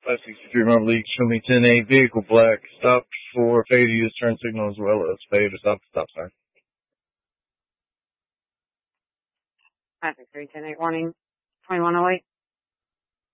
563 Mount Leak, show me 10-8, vehicle black, stop for failure to use turn signal as well as failure to stop sign. 563, 10-8, warning, 2108.